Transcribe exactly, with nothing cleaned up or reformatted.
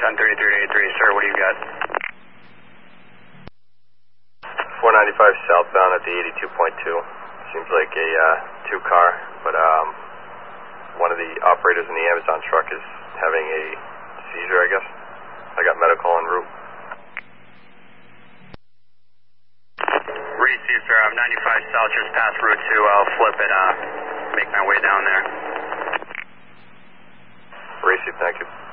ten thirty-three to eighty-three, sir, what do you got? four ninety-five southbound at the eighty-two point two. Seems like a uh, two car, but um, one of the operators in the Amazon truck is having a seizure, I guess. I got medical en route. Receive, sir. I'm ninety-five south, just past Route two. I'll flip and uh, make my way down there. Receive, thank you.